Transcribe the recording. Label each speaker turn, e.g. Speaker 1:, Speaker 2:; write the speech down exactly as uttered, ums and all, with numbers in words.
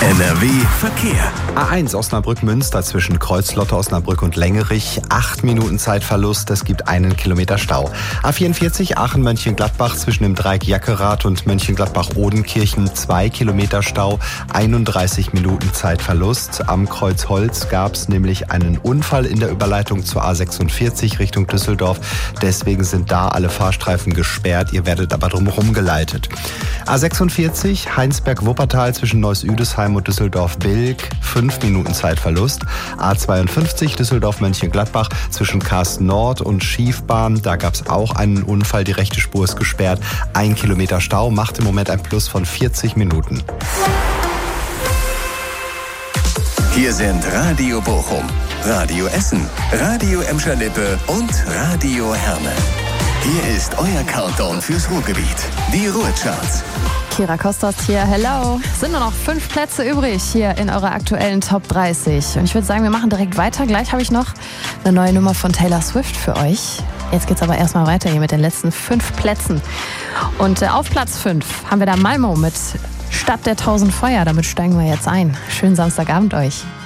Speaker 1: N R W Verkehr.
Speaker 2: A eins Osnabrück-Münster zwischen Kreuzlotte, Osnabrück und Längerich. Acht Minuten Zeitverlust, es gibt einen Kilometer Stau. A vierundvierzig Aachen-Mönchengladbach zwischen dem Dreieck Jackerath und Mönchengladbach-Odenkirchen. Zwei Kilometer Stau, einunddreißig Minuten Zeitverlust. Am Kreuz Holz gab es nämlich einen Unfall in der Überleitung zur A sechsundvierzig Richtung Düsseldorf. Deswegen sind da alle Fahrstreifen gesperrt. Ihr werdet aber drumherum geleitet. A sechsundvierzig Heinsberg-Wuppertal zwischen Neuss-Üdesheim und Düsseldorf-Bilk. Fünf Minuten Zeitverlust. A zweiundfünfzig Düsseldorf-Mönchengladbach zwischen Karsten Nord und Schiefbahn. Da gab es auch einen Unfall. Die rechte Spur ist gesperrt. Ein Kilometer Stau macht im Moment ein Plus von vierzig Minuten.
Speaker 1: Hier sind Radio Bochum, Radio Essen, Radio Emscher-Lippe und Radio Herne. Hier ist euer Countdown fürs Ruhrgebiet. Die Ruhrcharts.
Speaker 3: Kira Kostas hier, hello. Es sind nur noch fünf Plätze übrig hier in eurer aktuellen Top dreißig. Und ich würde sagen, wir machen direkt weiter. Gleich habe ich noch eine neue Nummer von Taylor Swift für euch. Jetzt geht's aber erstmal weiter hier mit den letzten fünf Plätzen. Und äh, auf Platz fünf haben wir da Malmo mit Stadt der tausend Feuer. Damit steigen wir jetzt ein. Schönen Samstagabend euch.